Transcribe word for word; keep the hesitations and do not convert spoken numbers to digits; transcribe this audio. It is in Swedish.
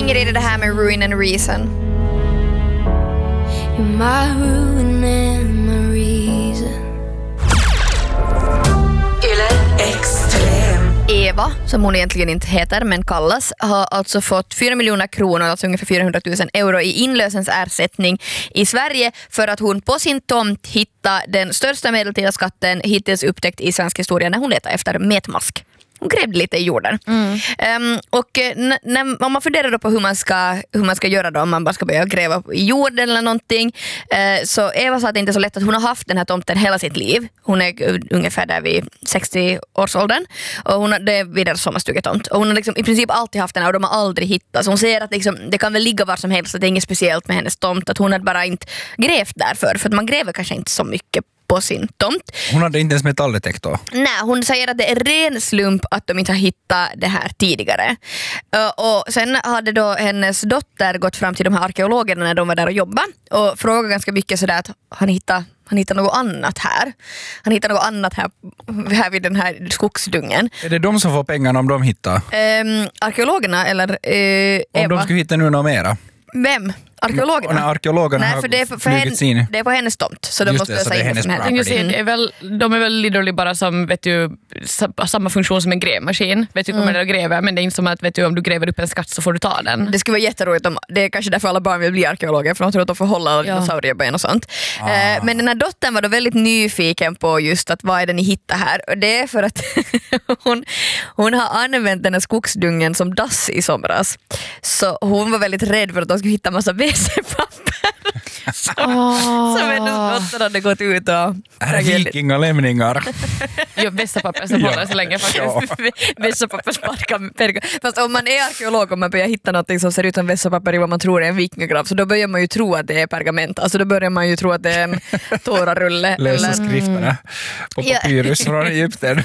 Ingrid, det här med Ruin and Reason. You're my ruin and my reason. Yle Extrem. Eva, som hon egentligen inte heter men kallas, har alltså fått fyra miljoner kronor, alltså ungefär fyrahundratusen euro i inlösensersättning i Sverige för att hon på sin tomt hittade den största medeltida skatten hittills upptäckt i svensk historia när hon letade efter metmask. Hon grävde lite i jorden. Mm. Um, och n- n- om man funderar då på hur man ska, hur man ska göra då, om man bara ska börja gräva i jorden eller någonting, uh, så Eva sa att det inte är så lätt att hon har haft den här tomten hela sitt liv. Hon är uh, ungefär där vid sextio-årsåldern och hon har, det är vid deras sommarstugetomt. Och hon har liksom i princip alltid haft den här och de har aldrig hittat. Så hon säger att liksom, det kan väl ligga var som helst, att det är inget speciellt med hennes tomt, att hon hade bara inte grävt därför, för att man gräver kanske inte så mycket på sin tomt. Hon hade inte ens metalldetektor. Nej, hon säger att det är ren slump att de inte har hittat det här tidigare. Uh, och sen hade då hennes dotter gått fram till de här arkeologerna när de var där och jobbade och frågade ganska mycket sådär att han hittar han hittar något annat här. Han hittar något annat här, här vid den här skogsdungen. Är det de som får pengarna om de hittar? Um, arkeologerna eller uh, Eva? Om de skulle hitta nu något mera? Vem? Arkeologerna? När arkeologerna Nej, har för det är, för, för flugits henne, in. det är på hennes tomt. Så de Just måste det, så lösa det är in hennes det property. från henne. Det är väl, de är väl literally bara som, vet du, sa- samma funktion som en grävmaskin. Vet du, kommer mm. att gräva, men det är inte som att, vet du, om du gräver upp en skatt så får du ta den. Det skulle vara jätteroligt om, det är kanske därför alla barn vill bli arkeologer, för de tror att de får hålla dinosaurieben och sånt. Ah. Eh, men den här dottern var då väldigt nyfiken på just att vad är det ni hittar här, och det är för att hon, hon har använt den här skogsdungen som dass i somras. Så hon var väldigt rädd för att de skulle hitta massa W C-papper. Oh. Som hennes dotter hade gått ut och... Här är vikingalämningar. Jo, vässapapper som Ja. håller så länge faktiskt. Vässapappersparkar. Fast om man är arkeolog och man börjar hitta något som ser ut som vässapapper i vad man tror är en vikingagrav, så då börjar man ju tro att det är pergament. Alltså då börjar man ju tro att det är en tårarulle. Läsa eller... skrifterna på papyrus från Egypten.